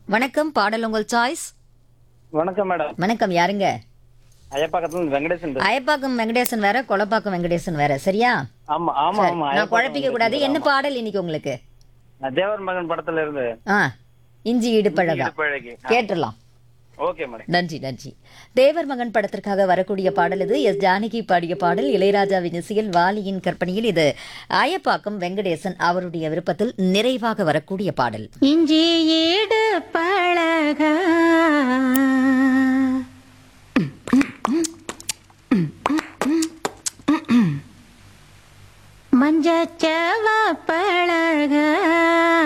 வணக்கம், பாடல் உங்கள் சாய்ஸ். வணக்கம் மேடம். வணக்கம், யாருங்க? ஐயப்பாக்கத்துல இருந்து வெங்கடேசன் பேசுறேன். அயப்பாக்கம் வெங்கடேசன் வேற, கொலப்பாக்கம் வெங்கடேசன் வேற, சரியா? ஆமா ஆமா சரி, ஆமா நான் ஐயப்பாக்கம் குழப்பிக்க கூடாது. வெங்கடேசன் என்ன ஆமா. பாடல் இன்னைக்கு உங்களுக்கு? நான் தேவர் மகன் படத்துல இருந்து ஆ, இஞ்சி இடுப்பழகா இடுப்பழகி. கேட்டுடலாம். Okay madam. நன்றி நன்றி. தேவர் மகன் படத்திற்காக வரக்கூடிய பாடல் இது. எஸ் ஜானகி பாடிய பாடல், இளையராஜாவின் இசையில், வாலியின் கற்பனையில். இது அயப்பாக்கம் வெங்கடேசன் அவருடைய விருப்பத்தில் நிறைவாக வரக்கூடிய பாடல். இஞ்சி ஈடு பழகா மஞ்சச்சவ பழகா